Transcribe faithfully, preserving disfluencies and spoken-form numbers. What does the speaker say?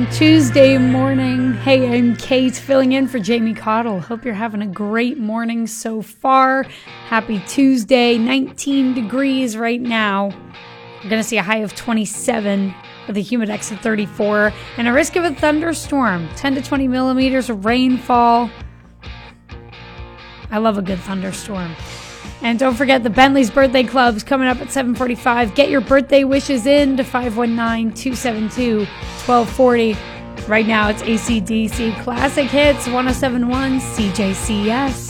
awesome Tuesday morning. Hey, I'm Kate filling in for Jamie Cottle. Hope you're having a great morning so far. Happy Tuesday, nineteen degrees right now. We're going to see a high of twenty-seven with a humidex of thirty-four and a risk of a thunderstorm, ten to twenty millimeters of rainfall. I love a good thunderstorm. And don't forget the Bentley's Birthday Club's coming up at seven forty-five. Get your birthday wishes in to five one nine, two seven two, one two four zero. Right now it's A C D C Classic Hits one oh seven point one C J C S.